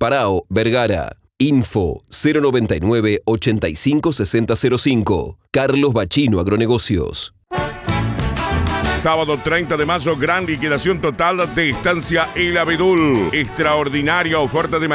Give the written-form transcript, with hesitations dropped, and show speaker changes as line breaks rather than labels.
Parao, Vergara. Info 099 85 60 05. Carlos Bachino Agronegocios.
Sábado 30 de mayo, gran liquidación total de Estancia El Abedul. Extraordinaria oferta de